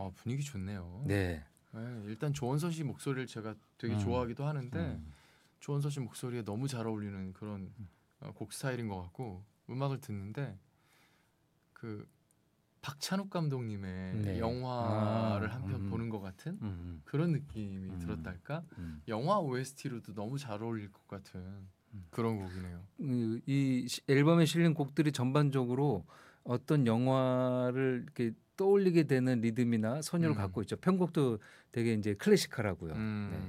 분위기 좋네요. 네. 네, 일단 조원선 씨 목소리를 제가 되게 좋아하기도 하는데 조원선 씨 목소리에 너무 잘 어울리는 그런 곡 스타일인 것 같고 음악을 듣는데 그 박찬욱 감독님의 네. 영화를 한 편 보는 것 같은 그런 느낌이 들었달까? 영화 OST로도 너무 잘 어울릴 것 같은 그런 곡이네요. 이 앨범에 실린 곡들이 전반적으로 어떤 영화를 이렇게 떠올리게 되는 리듬이나 선율을 갖고 있죠. 편곡도 되게 이제 클래식하라고요. 네.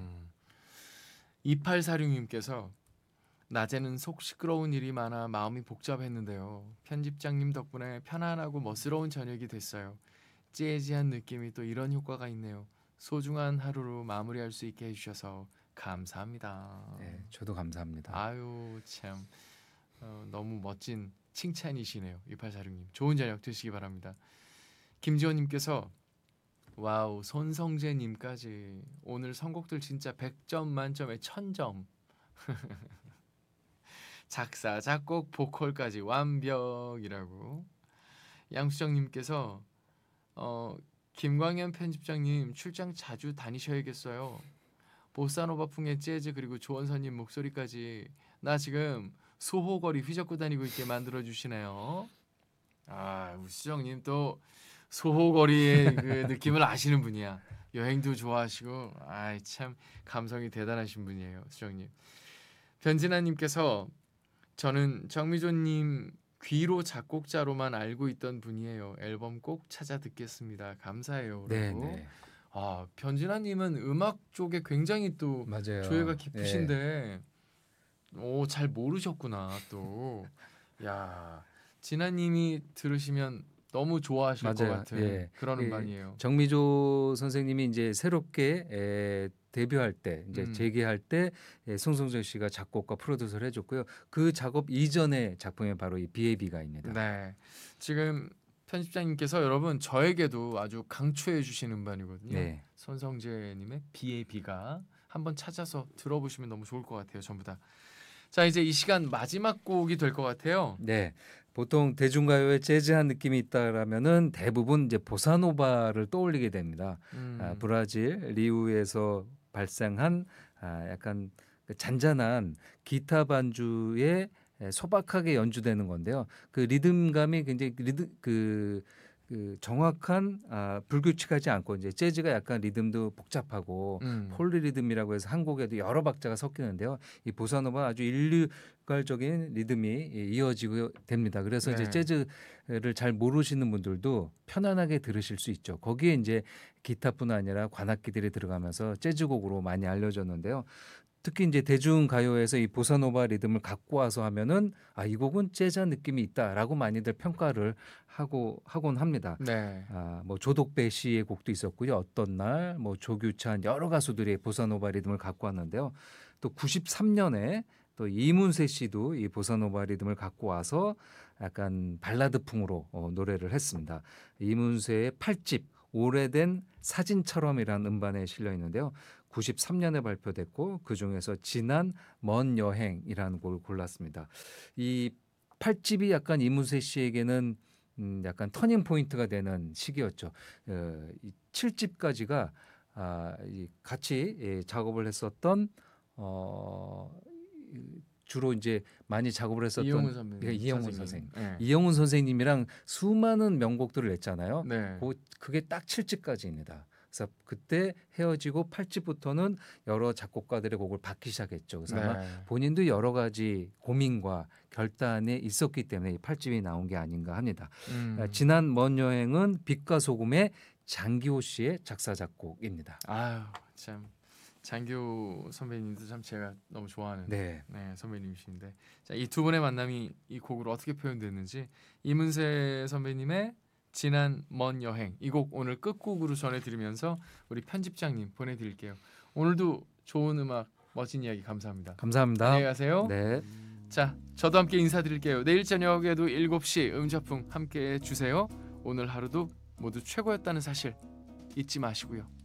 2846님께서 낮에는 속 시끄러운 일이 많아 마음이 복잡했는데요. 편집장님 덕분에 편안하고 멋스러운 저녁이 됐어요. 재즈한 느낌이 또 이런 효과가 있네요. 소중한 하루로 마무리할 수 있게 해주셔서 감사합니다. 네, 저도 감사합니다. 아유 참 너무 멋진 칭찬이시네요. 2846님 좋은 저녁 되시기 바랍니다. 김지원님께서 와우 손성재님까지 오늘 선곡들 진짜 100점 만점에 1000점. 작사 작곡 보컬까지 완벽이라고. 양수정님께서 김광현 편집장님 출장 자주 다니셔야겠어요. 보사노바풍의 재즈 그리고 조원선님 목소리까지 나 지금 소호거리 휘젓고 다니고 있게 만들어 주시네요. 아 우수정님 또 소호거리의 그 느낌을 아시는 분이야. 여행도 좋아하시고 아이 참 감성이 대단하신 분이에요 수정님. 변진아님께서 저는 정미조님 귀로 작곡자로만 알고 있던 분이에요. 앨범 꼭 찾아 듣겠습니다. 감사해요. 네, 라고. 네. 아 변진아님은 음악 쪽에 굉장히 또 맞아요. 조예가 깊으신데 잘 모르셨구나 또. 야 진아님이 들으시면 너무 좋아하실 것 맞아요. 같은 예. 그런 음반이에요. 정미조 선생님이 이제 새롭게 데뷔할 때 이제 재기할 때 송성재 씨가 작곡과 프로듀서를 해줬고요. 그 작업 이전의 작품에 바로 이 BAB가입니다. 네, 지금 편집장님께서 여러분 저에게도 아주 강추해 주신 음반이거든요. 네. 손성재님의 BAB가 한번 찾아서 들어보시면 너무 좋을 것 같아요. 전부 다. 자 이제 이 시간 마지막 곡이 될 것 같아요. 네. 보통 대중가요에 재즈한 느낌이 있다라면은 대부분 이제 보사노바를 떠올리게 됩니다. 브라질 리우에서 발생한 약간 잔잔한 기타 반주에 소박하게 연주되는 건데요. 그 리듬감이 굉장히 그 정확한 불규칙하지 않고 이제 재즈가 약간 리듬도 복잡하고 폴리리듬이라고 해서 한 곡에도 여러 박자가 섞이는데요. 이 보사노바 아주 일괄적인 리듬이 이어지고 됩니다. 그래서 이제 재즈를 잘 모르시는 분들도 편안하게 들으실 수 있죠. 거기에 이제 기타뿐 아니라 관악기들이 들어가면서 재즈곡으로 많이 알려졌는데요. 특히 이제 대중가요에서 이 보사노바 리듬을 갖고 와서 하면은 이 곡은 재즈한 느낌이 있다라고 많이들 평가를 하곤 합니다. 네. 뭐 조덕배 씨의 곡도 있었고요. 어떤 날, 뭐 조규찬 여러 가수들이 보사노바 리듬을 갖고 왔는데요. 또 93년에 또 이문세 씨도 이 보사노바 리듬을 갖고 와서 약간 발라드풍으로 노래를 했습니다. 이문세의 8집 오래된 사진처럼이라는 음반에 실려 있는데요. 93년에 발표됐고 그중에서 지난 먼 여행이라는 곡을 골랐습니다. 이 8집이 약간 이문세 씨에게는 약간 터닝 포인트가 되는 시기였죠. 이 7집까지가 같이 작업을 했었던 주로 이제 많이 작업을 했었던 이영훈 선배님, 이영훈 선생님. 네. 이영훈 선생님이랑 수많은 명곡들을 냈잖아요. 네. 그게 딱 7집까지입니다. 그래서 그때 헤어지고 8집부터는 여러 작곡가들의 곡을 받기 시작했죠. 그래서 아마 본인도 여러 가지 고민과 결단에 있었기 때문에 이 8집이 나온 게 아닌가 합니다. 지난 먼 여행은 빛과 소금의 장기호 씨의 작사 작곡입니다. 아유 참 장기호 선배님도 참 제가 너무 좋아하는 선배님이신데 이 두 분의 만남이 이 곡으로 어떻게 표현됐는지 이문세 선배님의 지난 먼 여행 이 곡 오늘 끝곡으로 전해드리면서 우리 편집장님 보내드릴게요. 오늘도 좋은 음악 멋진 이야기 감사합니다. 감사합니다. 안녕히 가세요. 네. 자 저도 함께 인사드릴게요. 내일 저녁에도 7시 음자풍 함께 해주세요. 오늘 하루도 모두 최고였다는 사실 잊지 마시고요.